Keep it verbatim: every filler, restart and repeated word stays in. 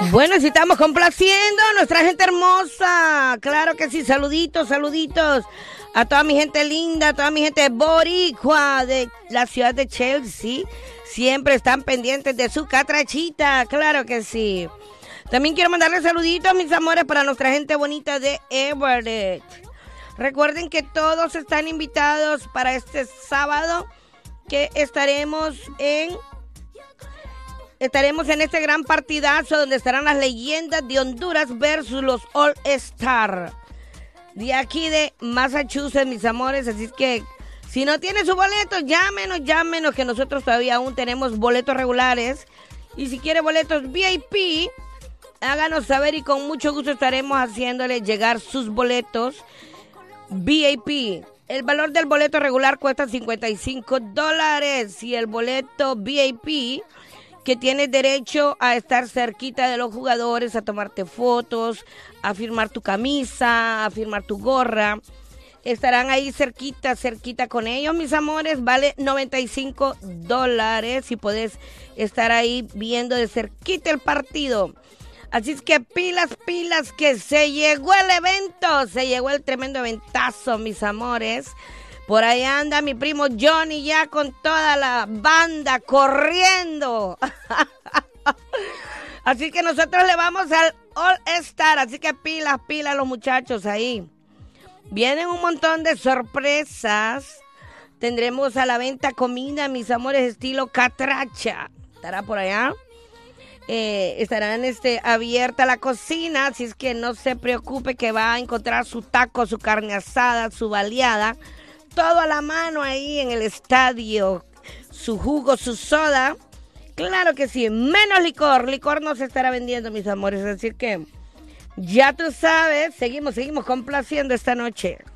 Bueno, si estamos complaciendo a nuestra gente hermosa. Claro que sí, saluditos, saluditos a toda mi gente linda, a toda mi gente boricua de la ciudad de Chelsea. Siempre están pendientes de su catrachita, claro que sí. También quiero mandarles saluditos, mis amores, para nuestra gente bonita de Everett. Recuerden que todos están invitados para este sábado que estaremos en estaremos en este gran partidazo donde estarán las leyendas de Honduras versus los All Star de aquí de Massachusetts, mis amores. Así es que si no tiene su boleto, llámenos, llámenos, que nosotros todavía aún tenemos boletos regulares. Y si quiere boletos V I P, háganos saber y con mucho gusto estaremos haciéndole llegar sus boletos V I P. El valor del boleto regular cuesta cincuenta y cinco dólares y el boleto V I P, que tienes derecho a estar cerquita de los jugadores, a tomarte fotos, a firmar tu camisa, a firmar tu gorra. Estarán ahí cerquita, cerquita con ellos, mis amores. Vale noventa y cinco dólares y puedes estar ahí viendo de cerquita el partido. Así es que pilas, pilas, que se llegó el evento, se llegó el tremendo eventazo, mis amores. Por ahí anda mi primo Johnny ya con toda la banda corriendo. Así que nosotros le vamos al All Star, así que pilas, pilas los muchachos ahí. Vienen un montón de sorpresas. Tendremos a la venta comida, mis amores, estilo catracha. ¿Estará por allá? Eh, estarán este, abierta la cocina, así es que no se preocupe que va a encontrar su taco, su carne asada, su baleada, todo a la mano ahí en el estadio, su jugo, su soda, claro que sí, menos licor, licor no se estará vendiendo, mis amores, así que ya tú sabes, seguimos, seguimos complaciendo esta noche.